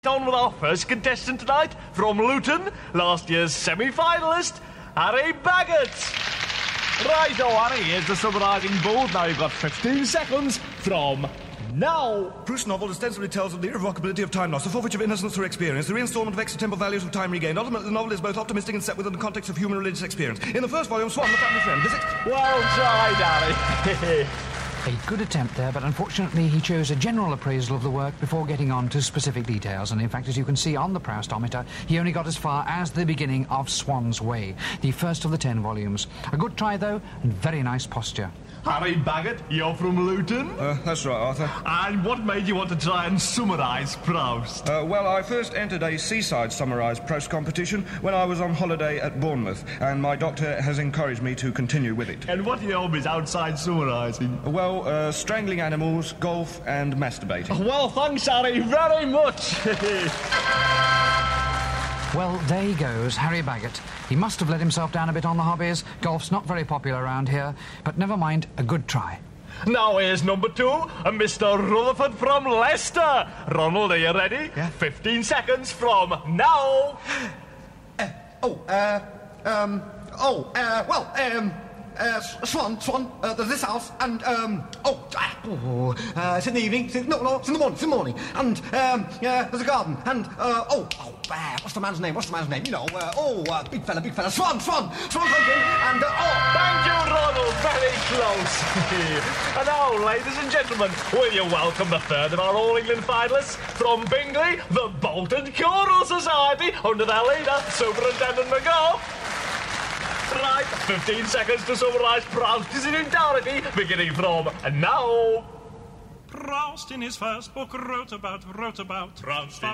On with our first contestant tonight, from Luton, last year's semi-finalist, Harry Baggett. Righto, Harry, here's the summarising board. Now you've got 15 seconds from now. Proust's novel ostensibly tells of the irrevocability of time loss, the forfeiture of innocence through experience, the reinstalment of extra-temporal values of time regained. Ultimately, the novel is both optimistic and set within the context of human religious experience. In the first volume, Swan, the family friend, visits... Well tried, Harry. A good attempt there, but unfortunately he chose a general appraisal of the work before getting on to specific details, and in fact, as you can see on the Proustometer, he only got as far as the beginning of Swan's Way, the first of the 10 volumes. A good try, though, and very nice posture. Harry Baggett, you're from Luton? That's right, Arthur. And what made you want to try and summarise Proust? Well, I first entered a seaside summarised Proust competition when I was on holiday at Bournemouth, and my doctor has encouraged me to continue with it. And what are your hobbies outside summarising? Well, strangling animals, golf, and masturbating. Well, thanks, Harry, very much. Well, there he goes, Harry Baggett. He must have let himself down a bit on the hobbies. Golf's not very popular around here, but never mind, a good try. Now here's number 2, Mr. Rutherford from Leicester. Ronald, are you ready? Yeah. 15 seconds from now. Swan, there's this house, and, it's in the evening, it's in the morning, and, there's a garden, and, what's the man's name, you know, big fella, Swan Franklin, and, Thank you, Ronald, very close. And now, ladies and gentlemen, will you welcome the third of our All England finalists from Bingley, the Bolton Choral Society, under their leader, Superintendent McGough. Right, 15 seconds to summarise Proust in entirety, beginning from now. Proust in his first book wrote about Proust.